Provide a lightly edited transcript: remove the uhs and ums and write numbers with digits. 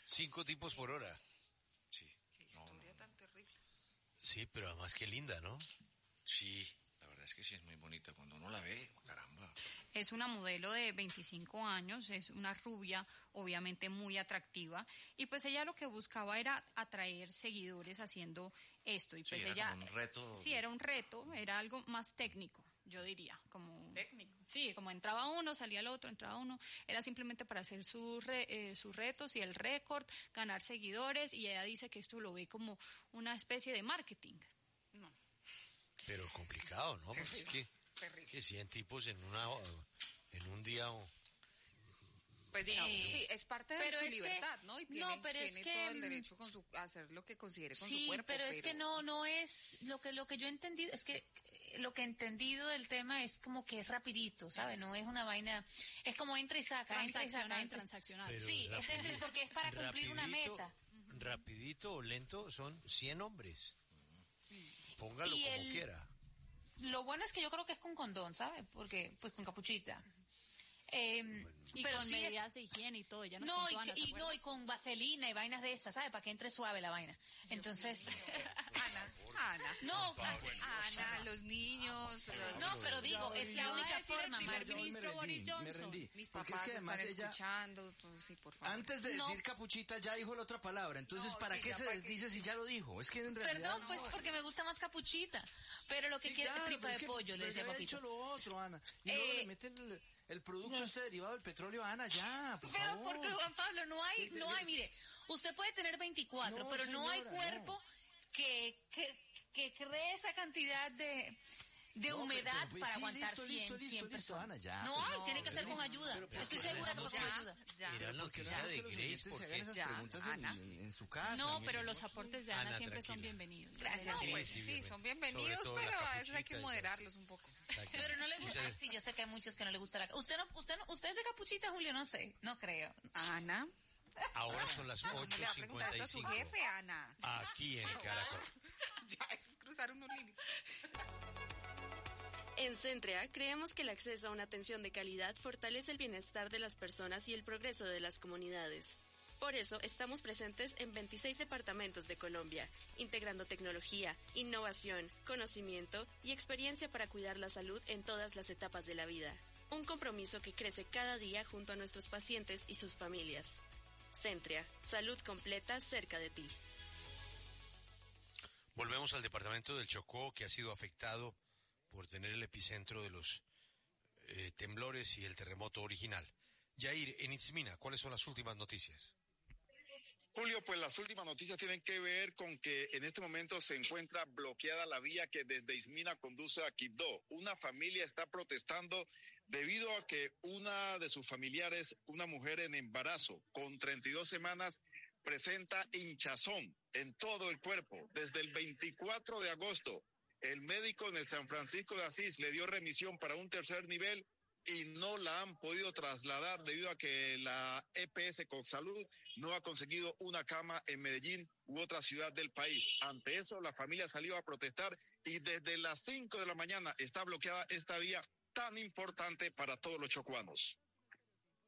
5 tipos por hora. Sí. Qué historia tan terrible. Sí, pero además qué linda, ¿no? Sí, la verdad es que sí es muy bonita. Cuando uno la ve, oh, caramba. Es una modelo de 25 años, es una rubia, obviamente muy atractiva, y pues ella lo que buscaba era atraer seguidores haciendo esto, y pues Sí, era ella... como un reto. Sí, era un reto, era algo más técnico, yo diría, como... Técnico. Sí, como entraba uno, salía el otro, entraba uno, era simplemente para hacer sus retos y el récord, ganar seguidores, y ella dice que esto lo ve como una especie de marketing. No, Pero complicado, ¿no? Porque es que terrible. 100 tipos en un día... Pues digamos, sí, es parte de pero su es que- libertad, ¿no? Y tiene, no, pero es tiene que, todo el derecho a hacer lo que considere con su Sí, cuerpo. pero es que no es lo que yo he entendido, es que lo que he entendido del tema es como que es rapidito, ¿sabes? No es una vaina, es como entra y saca, entra y saca, entra. Transaccional. Pero Sí, rapidito, porque es para cumplir una meta. Rapidito o lento son 100 hombres. Póngalo Y como quiera. Lo bueno es que yo creo que es con condón, ¿sabes? Porque, pues con capuchita. Y pero con sí medidas de higiene y todo, ya nos No, contó Ana, ¿se acuerda? y con vaselina y vainas de esas, ¿sabes? Para que entre suave la vaina. Entonces, Ana, no, Ana, los niños. no, pero digo, es la Ya va a única decir el forma, primer Martín. ministro Boris me Johnson. rendí. Mis Porque papás es que además están ella, escuchando, entonces sí, por favor. antes de No. decir capuchita, ya dijo la otra palabra. Entonces, No, ¿para sí, qué ya se para qué. desdice si ya lo dijo? Es que en realidad... Perdón, pues porque me gusta más capuchita. Pero lo que Sí, quiere claro, es tripa pero de es que- pollo, le pero decía ya había dicho papito. lo otro, Ana. Y luego le meten el producto este derivado del petróleo a Ana, ya, por Pero favor. porque Juan Pablo, no hay, mire, usted puede tener 24, No, pero no hay señora, cuerpo que cree esa cantidad de No, humedad pero, pues, para sí, aguantar listo, 100, listo, 100 listo, personas. Ana, ya, no pero hay, no, tiene que ser pero con ayuda. pero ¿por Estoy qué segura que no? con ayuda. Ya. Era la Porque noticia no de es que los Grace, oyentes se hagan porque esas Ya, preguntas Ana. en su casa. No, pero los aportes de Ana Ana, siempre son tranquila. bienvenidos. Gracias. Sí, Pues sí, sí, son Sobre bienvenidos, todo la pero a veces hay capuchita que y todo moderarlos un poco. Pero no le gusta, Muchas- sí, yo sé que hay muchos que no le gusta la... Usted es de capuchita, Julio, no sé, no creo. Ana, Ahora son las ¿cómo le va a preguntar eso a su 8:55. jefe, Ana? Aquí en Caracol. Ya, es cruzar unos límites. En Centrea creemos que el acceso a una atención de calidad fortalece el bienestar de las personas y el progreso de las comunidades. Por eso estamos presentes en 26 departamentos de Colombia, integrando tecnología, innovación, conocimiento y experiencia para cuidar la salud en todas las etapas de la vida. Un compromiso que crece cada día junto a nuestros pacientes y sus familias. Centrea, salud completa cerca de ti. Volvemos al departamento del Chocó, que ha sido afectado por tener el epicentro de los temblores y el terremoto original. Yair, en Itzmina, ¿cuáles son las últimas noticias? Julio, pues las últimas noticias tienen que ver con que en este momento se encuentra bloqueada la vía que desde Izmina conduce a Quibdó. Una familia está protestando debido a que una de sus familiares, una mujer en embarazo con 32 semanas, presenta hinchazón en todo el cuerpo. Desde el 24 de agosto, el médico en el San Francisco de Asís le dio remisión para un tercer nivel y no la han podido trasladar debido a que la EPS Coxsalud no ha conseguido una cama en Medellín u otra ciudad del país. Ante eso, la familia salió a protestar y desde las 5 de la mañana está bloqueada esta vía tan importante para todos los chocuanos.